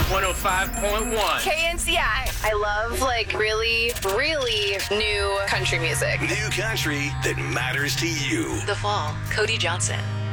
105.1. KNCI. I love really, really new country music. New country that matters to you. The Fall, Cody Johnson.